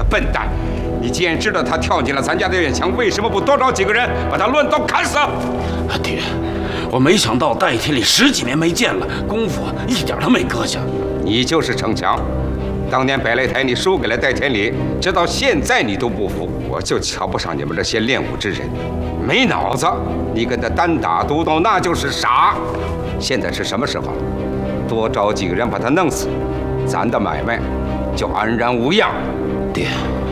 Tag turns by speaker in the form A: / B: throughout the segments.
A: 笨蛋！你既然知道他跳进了咱家的院墙，为什么不多找几个人把他乱刀砍死？
B: 爹，我没想到戴天理10几年没见了，功夫一点都没搁下。
A: 你就是逞强。当年百擂台你输给了戴天理，直到现在你都不服。我就瞧不上你们这些练武之人，没脑子。你跟他单打独斗，那就是傻。现在是什么时候？多找几个人把他弄死，咱的买卖就安然无恙。
B: 爹。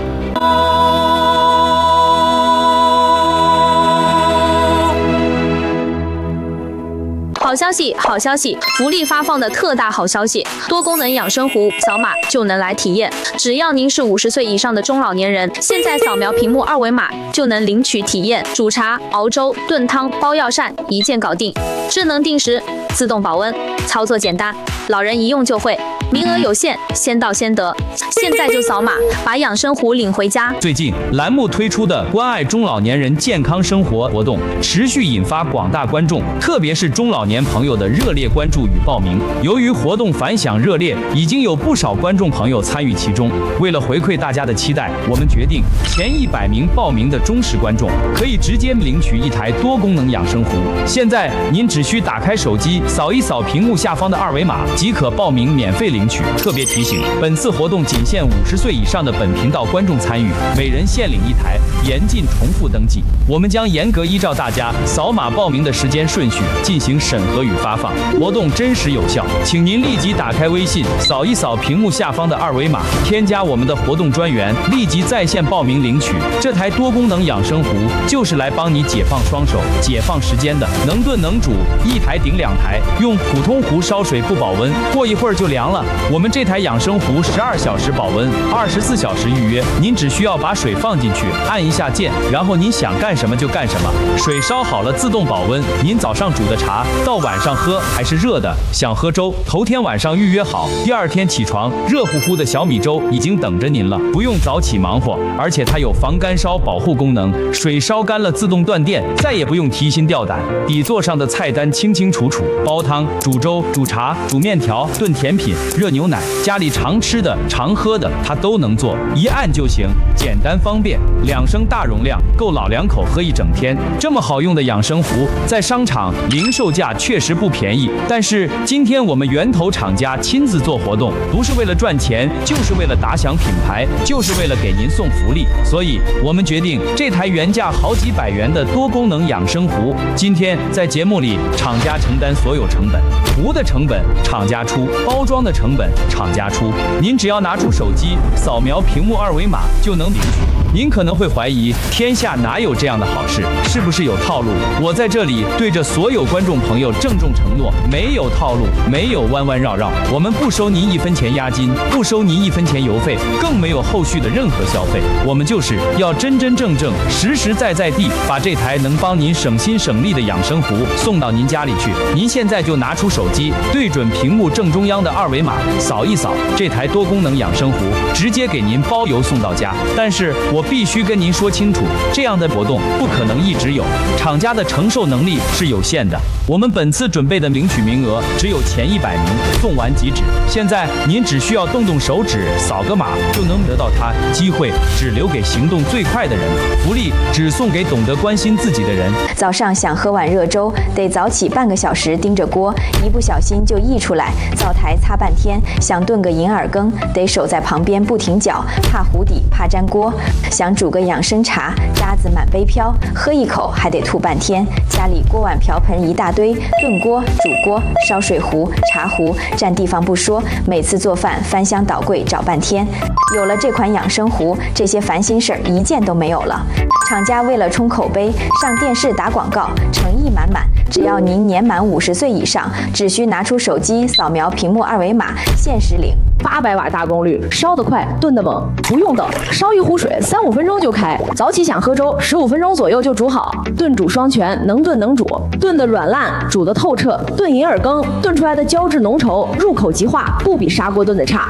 C: 好消息，好消息！福利发放的特大好消息，多功能养生壶，扫码就能来体验。只要您是50岁以上的中老年人，现在扫描屏幕2维码就能领取体验。煮茶、熬粥、炖汤、包药膳，一键搞定。智能定时，自动保温，操作简单，老人一用就会。名额有限，先到先得。现在就扫码，把养生壶领回家。
D: 最近栏目推出的关爱中老年人健康生活活动，持续引发广大观众，特别是中老年朋友的热烈关注与报名。由于活动反响热烈，已经有不少观众朋友参与其中。为了回馈大家的期待，我们决定前100名报名的忠实观众可以直接领取一台多功能养生壶。现在您只需打开手机，扫一扫屏幕下方的2维码，即可报名免费领取。特别提醒，本次活动仅限50岁以上的本频道观众参与，每人限领1台，严禁重复登记。我们将严格依照大家扫码报名的时间顺序进行审核与发放，活动真实有效。请您立即打开微信，扫一扫屏幕下方的2维码，添加我们的活动专员，立即在线报名领取。这台多功能养生壶就是来帮你解放双手、解放时间的，能炖能煮，1台顶2台，用普通壶烧水不保温，过一会儿就凉了。我们这台养生壶12小时保温，24小时预约。您只需要把水放进去，按一下键，然后您想干什么就干什么。水烧好了自动保温，您早上煮的茶到晚上喝还是热的。想喝粥，头天晚上预约好，第2天起床，热乎乎的小米粥已经等着您了，不用早起忙活。而且它有防干烧保护功能，水烧干了自动断电，再也不用提心吊胆。底座上的菜单清清楚楚，煲汤、煮粥、煮茶、煮面条、炖甜品、热牛奶，家里常吃的常喝的它都能做，一按就行，简单方便。2升大容量，够老2口喝一整天。这么好用的养生壶，在商场零售价确实不便宜，但是今天我们源头厂家亲自做活动，不是为了赚钱，就是为了打响品牌，就是为了给您送福利。所以我们决定，这台原价好几百元的多功能养生壶，今天在节目里厂家承担所有成本，壶的成本厂家出，包装的成本厂家出。您只要拿出手机，扫描屏幕2维码就能领取。您可能会怀疑，天下哪有这样的好事？是不是有套路？我在这里对着所有观众朋友郑重承诺，没有套路，没有弯弯绕绕，我们不收您1分钱押金，不收您1分钱邮费，更没有后续的任何消费。我们就是要真真正正、实实在在地把这台能帮您省心省力的养生壶送到您家里去。您现在就拿出手机，对准屏幕正中央的2维码，扫一扫，这台多功能养生壶直接给您包邮送到家。但是我必须跟您说清楚，这样的活动不可能一直有，厂家的承受能力是有限的。我们本次准备的领取名额只有前100名，送完即止。现在您只需要动动手指，扫个码就能得到它，机会只留给行动最快的人，福利只送给懂得关心自己的人。
E: 早上想喝碗热粥，得早起半个小时盯着锅，一不小心就溢出来，灶台擦半天；想炖个银耳羹，得守在旁边不停搅，怕糊底，怕粘锅；想煮个养生茶，渣子满杯飘，喝一口还得吐半天。家里锅碗瓢盆一大堆，炖锅、煮锅、烧水壶、茶壶，占地方不说，每次做饭翻箱倒柜找半天。有了这款养生壶，这些烦心事儿一件都没有了。厂家为了冲口碑，上电视打广告，诚意满满。只要您年满50岁以上，只需拿出手机扫描屏幕2维码，限时领。
F: 800瓦大功率，烧得快，炖得猛，不用等，烧一壶水3-5分钟就开。早起想喝粥，15分钟左右就煮好。炖煮双全，能炖能煮，炖得软烂，煮得透彻。炖银耳羹，炖出来的胶质浓稠，入口即化，不比砂锅炖的差。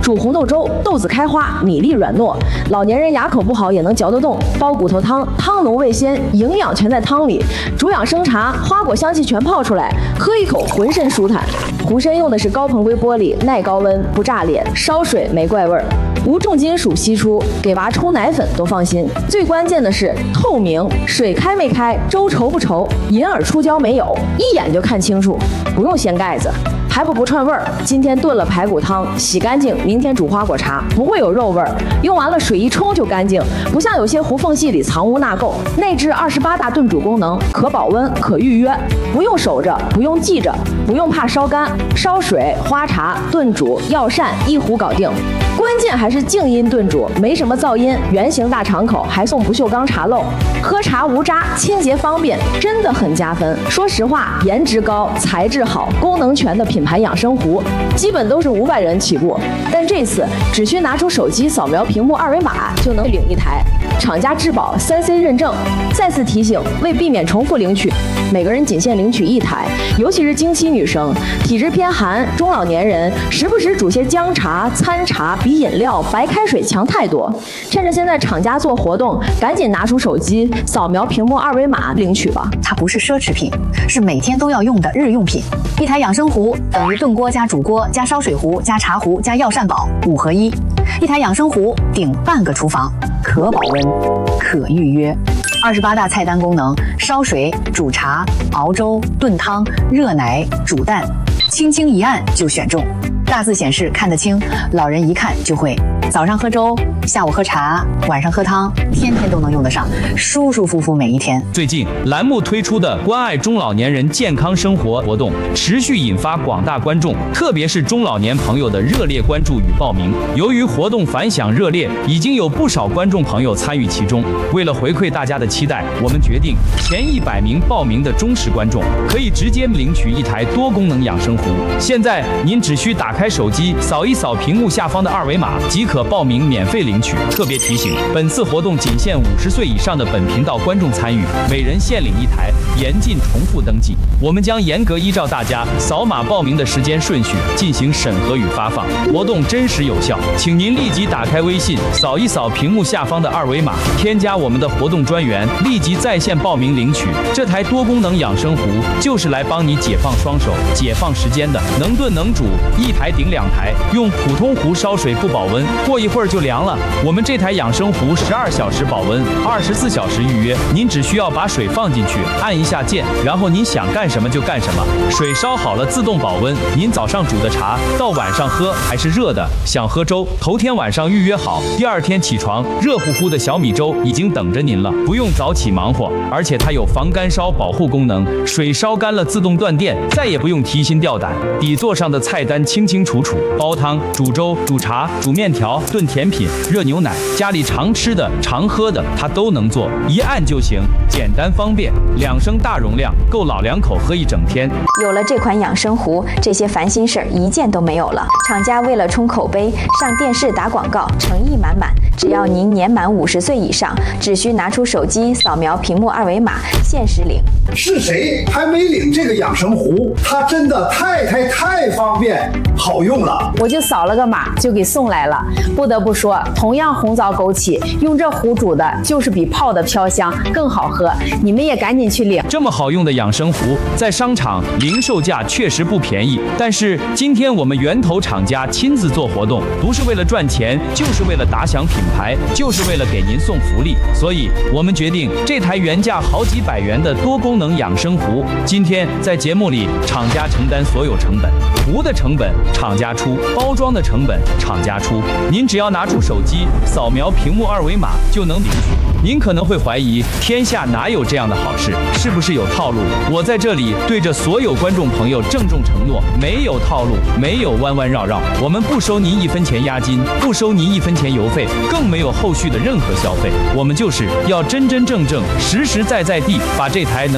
F: 煮红豆粥，豆子开花，米粒软糯，老年人牙口不好也能嚼得动。煲骨头汤，汤浓味鲜，营养全在汤里。煮养生茶，花果香气全泡出来，喝一口浑身舒坦。壶身用的是高硼硅玻璃，耐高温，不炸脸，烧水没怪味儿，无重金属析出，给娃冲奶粉都放心。最关键的是透明，水开没开，粥稠不稠，银耳出胶没有，一眼就看清楚，不用掀盖子。排骨不串味儿，今天炖了排骨汤，洗干净，明天煮花果茶，不会有肉味儿。用完了水一冲就干净，不像有些糊缝隙里藏污纳垢。内置28大炖煮功能，可保温，可预约，不用守着，不用记着，不用怕烧干，烧水、花茶、炖煮、药膳一壶搞定。关键还是静音炖煮，没什么噪音，圆形大敞口，还送不锈钢茶漏，喝茶无渣，清洁方便，真的很加分。说实话，颜值高，材质好，功能全的品牌养生壶，基本都是500元起步，但这次只需拿出手机扫描屏幕2维码就能领一台，厂家质保3C 认证。再次提醒，为避免重复领取，每个人仅限领取1台，尤其是经期女生、体质偏寒、中老年人，时不时煮些姜茶、参茶比饮料、白开水强太多。趁着现在厂家做活动，赶紧拿出手机扫描屏幕2维码领取吧。
G: 它不是奢侈品，是每天都要用的日用品。一台养生壶等于炖锅加煮锅加烧水壶加茶壶加药膳宝5合1，一台养生壶顶半个厨房，可保温，可预约。28大菜单功能：烧水、煮茶、熬粥、炖汤、热奶、煮蛋，轻轻一按就选中。大字显示看得清，老人一看就会。早上喝粥，下午喝茶，晚上喝汤，天天都能用得上，舒舒服服每一天。
D: 最近栏目推出的关爱中老年人健康生活活动，持续引发广大观众，特别是中老年朋友的热烈关注与报名。由于活动反响热烈，已经有不少观众朋友参与其中。为了回馈大家的期待，我们决定前100名报名的忠实观众可以直接领取一台多功能养生壶。现在您只需打开手机，扫一扫屏幕下方的2维码即可报名免费领取。特别提醒，本次活动仅限50岁以上的本频道观众参与，每人限领1台，严禁重复登记。我们将严格依照大家扫码报名的时间顺序进行审核与发放，活动真实有效。请您立即打开微信，扫一扫屏幕下方的2维码，添加我们的活动专员，立即在线报名领取。这台多功能养生壶就是来帮你解放双手、解放时间的，能炖能煮，一台顶2台。用普通壶烧水不保温，过一会儿就凉了。我们这台养生壶12小时保温，24小时预约。您只需要把水放进去，按一下键，然后您想干什么就干什么。水烧好了自动保温，您早上煮的茶到晚上喝还是热的。想喝粥，头天晚上预约好，第2天起床，热乎乎的小米粥已经等着您了，不用早起忙活。而且它有防干烧保护功能，水烧干了自动断电，再也不用提心吊胆。底座上的菜单清清楚楚，煲汤、煮粥、煮茶、煮面条、炖甜品、热牛奶，家里常吃的、常喝的，它都能做，一按就行，简单方便。2升大容量，够老2口喝一整天。
E: 有了这款养生壶，这些烦心事儿一件都没有了。厂家为了冲口碑，上电视打广告，诚意满满。只要您年满50岁以上，只需拿出手机扫描屏幕2维码，限时领。
H: 是谁还没领这个养生壶？它真的太方便，好用了。
I: 我就扫了个码就给送来了。不得不说，同样红枣枸杞，用这壶煮的就是比泡的飘香更好喝。你们也赶紧去领。
D: 这么好用的养生壶，在商场零售价确实不便宜，但是今天我们源头厂家亲自做活动，不是为了赚钱，就是为了打响品牌，就是为了给您送福利。所以我们决定，这台原价好几百元的多功能养生壶，今天在节目里厂家承担所有成本，壶的成本厂家出，包装的成本厂家出。您只要拿出手机扫描屏幕2维码就能领取。您可能会怀疑，天下哪有这样的好事？是不是有套路？我在这里对着所有观众朋友郑重承诺，没有套路，没有弯弯绕绕，我们不收您1分钱押金，不收您1分钱邮费，更没有后续的任何消费。我们就是要真真正正、实实在在地把这台能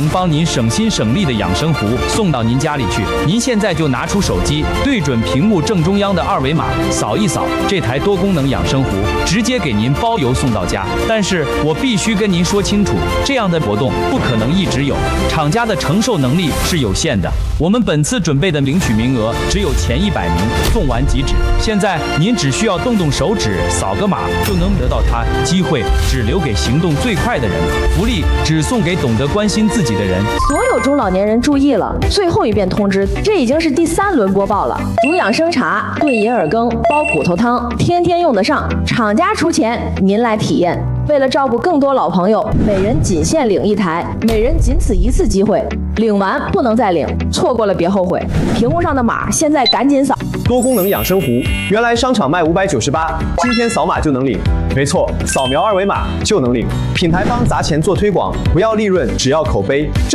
D: 能帮您省心省力的养生壶送到您家里去。您现在就拿出手机，对准屏幕正中央的2维码，扫一扫，这台多功能养生壶直接给您包邮送到家。但是我必须跟您说清楚，这样的活动不可能一直有，厂家的承受能力是有限的。我们本次准备的领取名额只有前100名，送完即止。现在您只需要动动手指，扫个码就能得到它，机会只留给行动最快的人，福利只送给懂得关心自己的人。
F: 所有中老年人注意了，最后一遍通知，这已经是第3轮播报了。煮养生茶、炖银耳羹、煲骨头汤，天天用得上，厂家出钱，您来体验。为了照顾更多老朋友，每人仅限领1台，每人仅此1次机会，领完不能再领，错过了别后悔。屏幕上的码现在赶紧扫。
J: 多功能养生壶，原来商场卖598，今天扫码就能领。没错，扫描2维码就能领。品牌方砸钱做推广，不要利润，只要口碑。